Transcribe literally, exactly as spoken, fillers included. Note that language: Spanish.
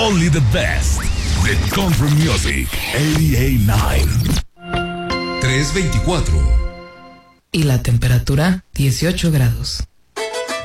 Only the best. The Country Music ochenta y nueve. tres veinticuatro. Y la temperatura dieciocho grados.